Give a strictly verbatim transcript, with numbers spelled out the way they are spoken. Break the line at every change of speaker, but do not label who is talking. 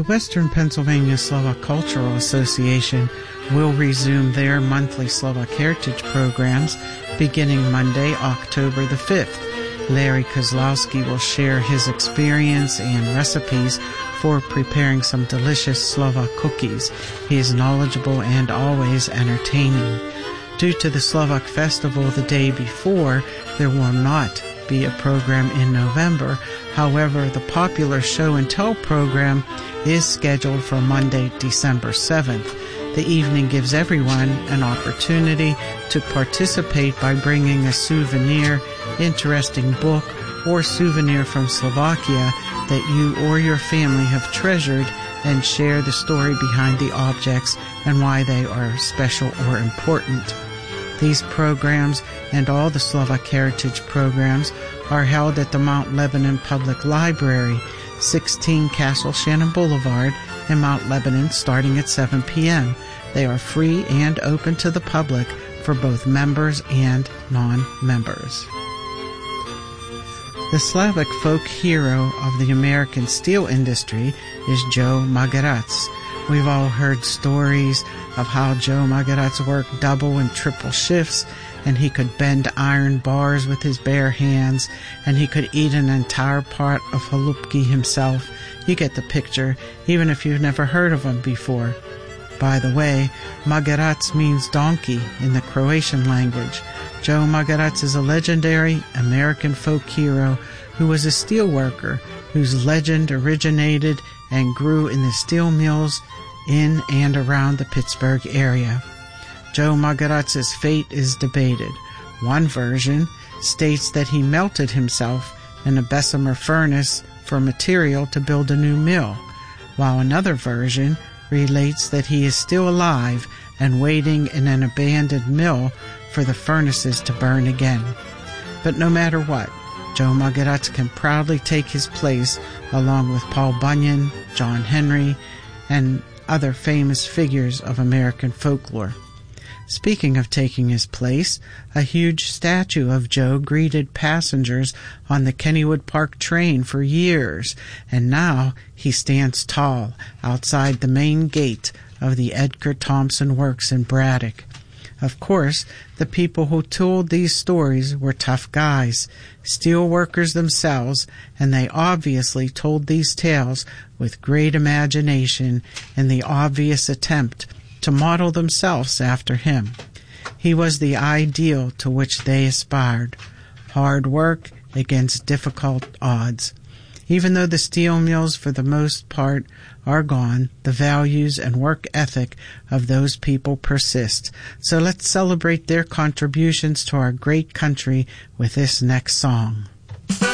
The Western Pennsylvania Slovak Cultural Association will resume their monthly Slovak Heritage programs beginning Monday, October the fifth. Larry Kozlowski will share his experience and recipes for preparing some delicious Slovak cookies. He is knowledgeable and always entertaining. Due to the Slovak Festival the day before, there will not be a program in November. However, the popular Show and Tell program is scheduled for Monday, December seventh. The evening gives everyone an opportunity to participate by bringing a souvenir, interesting book, or souvenir from Slovakia that you or your family have treasured and share the story behind the objects and why they are special or important. These programs and all the Slovak Heritage programs are held at the Mount Lebanon Public Library, sixteen Castle Shannon Boulevard in Mount Lebanon, starting at seven p.m. They are free and open to the public for both members and non-members. The Slavic folk hero of the American steel industry is Joe Magaratz. We've all heard stories of how Joe Magaratz worked double and triple shifts, and he could bend iron bars with his bare hands, and he could eat an entire pot of halupki himself. You get the picture, even if you've never heard of him before. By the way, Magaratz means donkey in the Croatian language. Joe Magaratz is a legendary American folk hero who was a steel worker whose legend originated and grew in the steel mills in and around the Pittsburgh area. Joe Magaratz's fate is debated. One version states that he melted himself in a Bessemer furnace for material to build a new mill, while another version relates that he is still alive and waiting in an abandoned mill for the furnaces to burn again. But no matter what, Joe Magaratz can proudly take his place along with Paul Bunyan, John Henry, and other famous figures of American folklore. Speaking of taking his place, a huge statue of Joe greeted passengers on the Kennywood Park train for years, and now he stands tall outside the main gate of the Edgar Thompson Works in Braddock. Of course, the people who told these stories were tough guys, steel workers themselves, and they obviously told these tales with great imagination in the obvious attempt to model themselves after him. He was the ideal to which they aspired: hard work against difficult odds. Even though the steel mills for the most part are gone, the values and work ethic of those people persist. So let's celebrate their contributions to our great country with this next song.